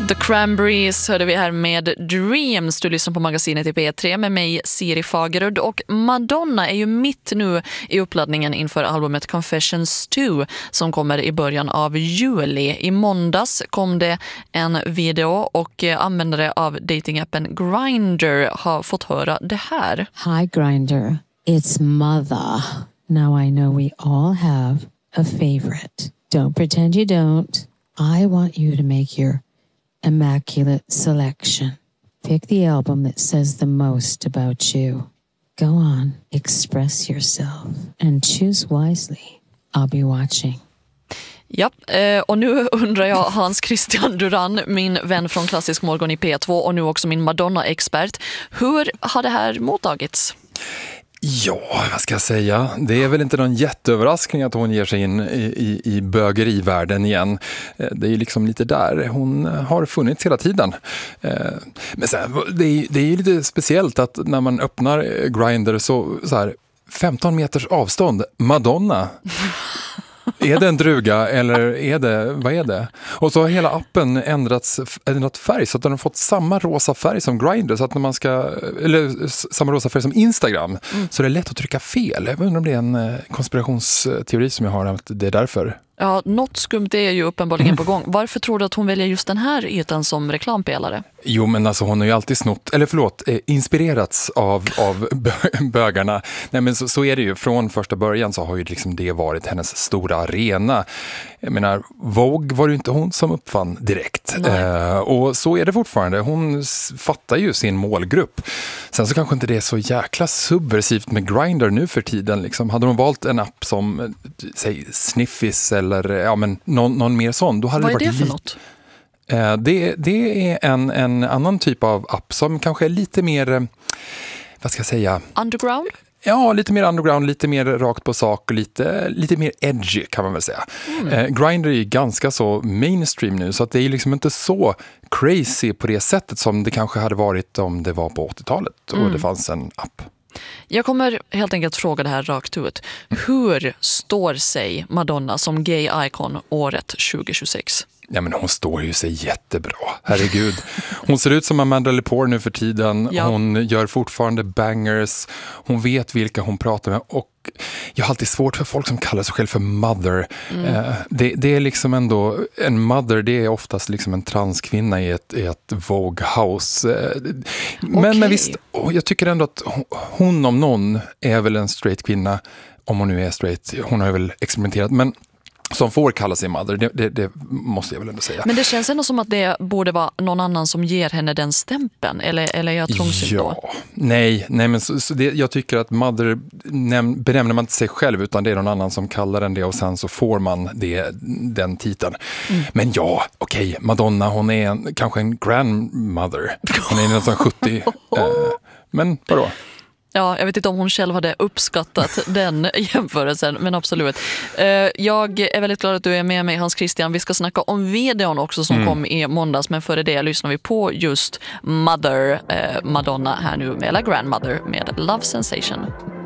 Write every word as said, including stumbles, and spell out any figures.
The Cranberries hörde vi här med Dreams. Du lyssnar på magasinet i P tre med mig, Siri Fagerud. Och Madonna är ju mitt nu i uppladdningen inför albumet Confessions två som kommer i början av juli. I måndags kom det en video och användare av datingappen Grindr har fått höra det här. Hi Grindr, it's Mother. Now I know we all have a favorite. Don't pretend you don't. I want you to make your immaculate selection. Pick the album that says the most about you. Go on, express yourself and choose wisely. I'll be watching. Ja, och nu undrar jag Hans Christian Duran, min vän från Klassisk Morgon i P två och nu också min Madonna-expert. Hur har det här mottagits? Ja, vad ska jag säga? Det är väl inte någon jätteöverraskning att hon ger sig in i, i, i bögerivärlden igen. Det är ju liksom lite där hon har funnits hela tiden. Men sen, det är, det är ju lite speciellt att när man öppnar Grindr så, så här femton meters avstånd, Madonna. Är det en druga eller är det, vad är det? Och så har hela appen ändrats, ändrat färg så att den har fått samma rosa färg som Grindr, så att när man ska, eller samma rosa färg som Instagram, mm. så är det lätt att trycka fel. Jag undrar om det är en konspirationsteori som jag har, att det är därför. Ja, något skumt är ju uppenbarligen på gång. Varför tror du att hon väljer just den här ytan som reklampelare? Jo, men alltså hon har ju alltid snott, eller förlåt, eh, inspirerats av, av bögarna. Nej, men så, så är det ju. Från första början så har ju liksom det varit hennes stora arena. Jag menar, Vogue var ju inte hon som uppfann direkt. Eh, och så är det fortfarande. Hon fattar ju sin målgrupp. Sen så kanske inte det är så jäkla subversivt med Grindr nu för tiden. Liksom. Hade hon valt en app som, säg, Sniffis eller ja, men någon, någon mer sån, då hade Vad det varit är det för li- något? Eh, det, det är en, en annan typ av app som kanske är lite mer, eh, vad ska jag säga? Underground? Ja, lite mer underground, lite mer rakt på sak och lite, lite mer edgy kan man väl säga. Mm. Eh, Grindr är ju ganska så mainstream nu, så att det är liksom inte så crazy på det sättet som det kanske hade varit om det var på åttiotalet och mm. det fanns en app. Jag kommer helt enkelt fråga det här rakt ut. Hur står sig Madonna som gay icon året tjugohundratjugosex? Ja, men hon står ju sig jättebra. Herregud. Hon ser ut som Amanda Lepore nu för tiden. Ja. Hon gör fortfarande bangers. Hon vet vilka hon pratar med. Och jag har alltid svårt för folk som kallar sig själv för mother. Mm. Eh, det, det är liksom ändå, en mother, det är oftast liksom en transkvinna i ett, i ett Vogue house. Eh, men, okay. men visst, jag tycker ändå att hon om någon är väl en straight kvinna. Om hon nu är straight. Hon har väl experimenterat. Men som får kalla sig mother, det, det, det måste jag väl ändå säga. Men det känns ändå som att det borde vara någon annan som ger henne den stämpeln. Eller, eller jag trångsynt ja. då? Nej, nej men så, så det, jag tycker att mother näm, benämner man inte sig själv, utan det är någon annan som kallar den det och sen så får man det, den titeln. Mm. Men ja, okej, okay, Madonna, hon är en, kanske en grandmother. Hon är nästan sjuttio. eh, men vadå? Ja, jag vet inte om hon själv hade uppskattat den jämförelsen, men absolut. Jag är väldigt glad att du är med mig, Hans Christian. Vi ska snacka om videon också som mm. kom i måndags, men före det lyssnar vi på just Mother, Madonna här nu med La Grandmother med Love Sensation.